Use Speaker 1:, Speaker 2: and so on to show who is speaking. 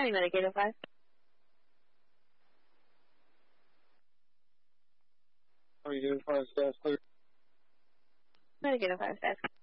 Speaker 1: County Medicaid 05.
Speaker 2: Are you doing 5 staff clear?
Speaker 1: Medicaid 05 staff.